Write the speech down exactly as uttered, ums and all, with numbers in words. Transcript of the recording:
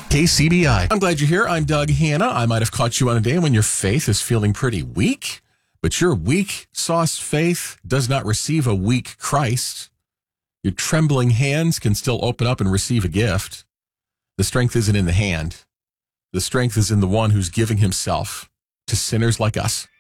K C B I. I'm glad you're here. I'm Doug Hanna. I might have caught you on a day when your faith is feeling pretty weak, but your weak sauce faith does not receive a weak Christ. Your trembling hands can still open up and receive a gift. The strength isn't in the hand. The strength is in the one who's giving himself to sinners like us.